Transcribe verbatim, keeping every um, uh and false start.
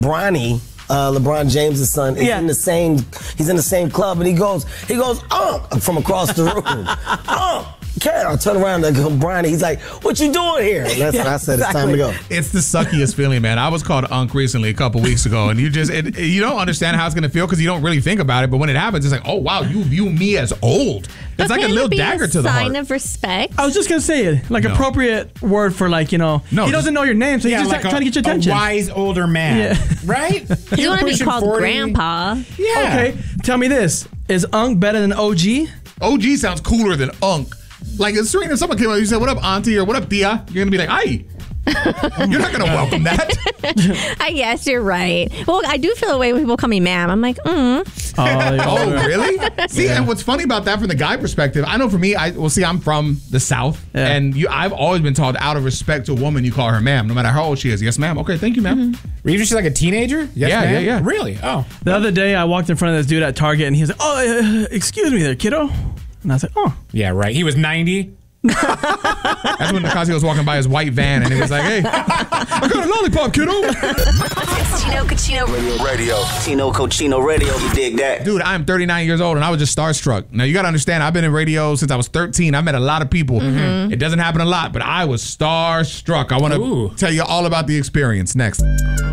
Bronny, uh, LeBron James' son, is Yeah. in the same. He's in the same club, and he goes, he goes, Unc, from across the room. Unc, Ken, I turn around and go, Bronny. He's like, "What you doing here?" And that's Yeah, when I said, exactly. "It's time to go." It's the suckiest feeling, man. I was called Unc recently a couple weeks ago, and you just it, you don't understand how it's gonna feel because you don't really think about it. But when it happens, it's like, oh wow, you view me as old. But It's like a can it little be dagger a to the sign heart. of respect. I was just gonna say it, like No. appropriate word for like you know. No, he just- doesn't know your name, so he's Yeah, just like trying a, to get your attention. a wise older man, Yeah. right? You want to be pushing called forty. grandpa. Yeah. Okay, tell me this: is Unc better than O G? O G sounds cooler than Unc. Like if Serena, someone came up, you said, "What up, Auntie?" or "What up, Tia?" You're gonna be like, "Aye." You're not gonna welcome that. I guess you're right. Well, I do feel a way when people call me ma'am. I'm like, mm. Oh, really? See, and what's funny about that from the guy perspective, I know for me, I well, see, I'm from the South, Yeah. and you, I've always been taught out of respect to a woman, you call her ma'am, no matter how old she is. Yes, ma'am. Okay, thank you, ma'am. Were you just like a teenager? Yes, Yeah, ma'am? yeah, yeah. Really? Oh. The other day, I walked in front of this dude at Target, and he was like, "Oh, uh, excuse me, there, kiddo." And I was like, "Oh, Yeah, right. He was ninety. That's when Nicasio was walking by his white van, and he was like, "Hey, I got a lollipop, kiddo." It's Tino Cochino Radio. Radio. Tino Cochino Radio. You dig that? Dude, I'm thirty-nine years old, and I was just starstruck. Now, you got to understand, I've been in radio since I was thirteen. I met a lot of people. It doesn't happen a lot, but I was starstruck. I want Ooh. to tell you all about the experience next.